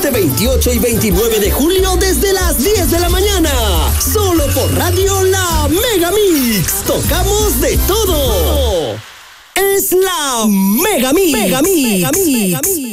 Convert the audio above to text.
este 28 y 29 de julio desde las 10 de la mañana. Solo por Radio La Mega Mix. Tocamos de todo. Es la Mega Mix.